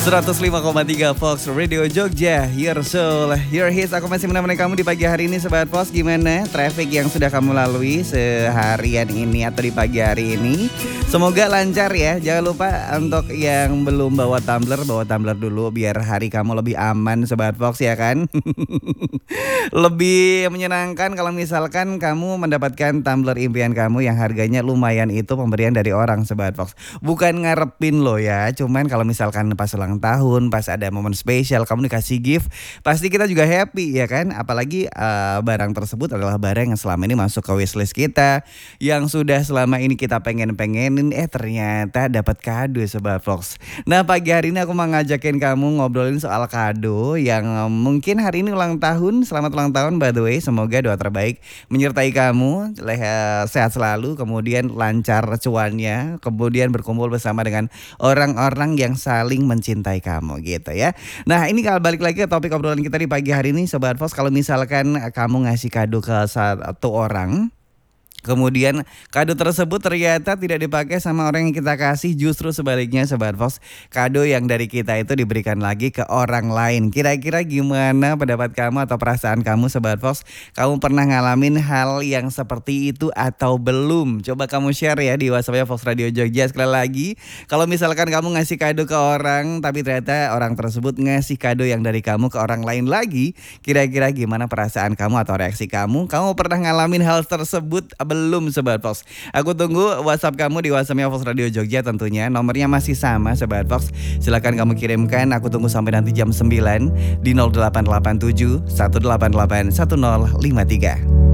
105,3 Fox Radio Jogja, Your Soul, Your Hits. Aku masih menemani kamu di pagi hari ini Sobat Fox. Gimana traffic yang sudah kamu lalui seharian ini atau di pagi hari ini? Semoga lancar ya. Jangan lupa untuk yang belum bawa tumbler dulu biar hari kamu lebih aman Sobat Fox ya kan. Lebih menyenangkan kalau misalkan kamu mendapatkan tumbler impian kamu yang harganya lumayan, itu pemberian dari orang Sobat Fox. Bukan ngarepin loh ya, cuman kalau misalkan pas ulang tahun, pas ada momen spesial kamu dikasih gift, pasti kita juga happy ya kan. Apalagi barang tersebut adalah barang yang selama ini masuk ke wishlist kita, yang sudah selama ini kita pengenin, ternyata dapat kado Sobat Fox. Nah pagi hari ini aku mau ngajakin kamu ngobrolin soal kado yang mungkin hari ini ulang tahun. Selamat ulang tahun by the way, semoga doa terbaik menyertai kamu, sehat selalu, kemudian lancar cuannya, kemudian berkumpul bersama dengan orang-orang yang saling mencintai kamu gitu ya. Nah ini kalau balik lagi ke topik obrolan kita di pagi hari ini Sobat Fox, kalau misalkan kamu ngasih kado ke satu orang, kemudian kado tersebut ternyata tidak dipakai sama orang yang kita kasih, justru sebaliknya Sobat Fox, kado yang dari kita itu diberikan lagi ke orang lain. Kira-kira gimana pendapat kamu atau perasaan kamu Sobat Fox? Kamu pernah ngalamin hal yang seperti itu atau belum? Coba kamu share ya di WhatsApp Fox Radio Jogja. Sekali lagi, kalau misalkan kamu ngasih kado ke orang tapi ternyata orang tersebut ngasih kado yang dari kamu ke orang lain lagi, kira-kira gimana perasaan kamu atau reaksi kamu? Kamu pernah ngalamin hal tersebut belum Sobat Fox? Aku tunggu WhatsApp kamu di WhatsAppnya Fox Radio Jogja tentunya. Nomornya masih sama Sobat Fox. Silakan kamu kirimkan. Aku tunggu sampai nanti jam 9 di 0887 188 1053.